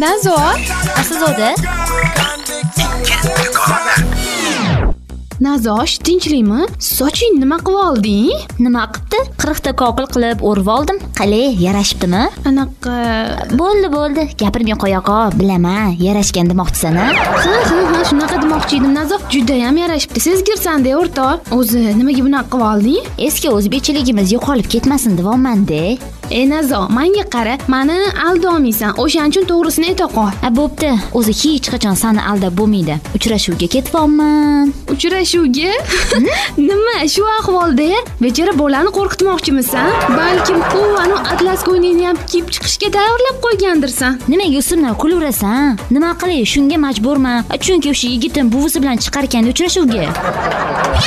Nazo, Aslzoda. Nazosh, tinchlikmi? Soching nima qilib olding? Nima qilibdi? 40 ta kokil qilib o'rib oldim. Qalay, yarashibdimi? Anaqa. Bo'ldi. Gapirmay qo'ya-qo, bilaman. Yarashgan demoqchisan-a? Ha, shunaqa demoqchi edim, Nazo. Juda ham yarashibdi. Sezgirsan-da, o'rtoq. O'zi, nimaga bunaqa qilib olding? Eski o'zbekchiligimiz yo'qolib ketmasin devomman-da. Nazo, menga qara, meni aldolmaysan. O'shaning uchun to'g'risini ayta qol. Bo'pti. O'zi hech qachon seni aldab bo'lmaydi. Uchrashuvga ketyapman. Uchrashuvga? Nima, shu ahvolda? Bechora bolani qo'rqitmoqchimisan? Balkim u anu atlas ko'ylakni ham kiyib chiqishga tayyorlab qo'ygandirsan. Nimaga usimdan kulaverasan? Nima qilay, shunga majburman. Chunki o'sha yigitim buvisi bilan chiqar ekan uchrashuvga.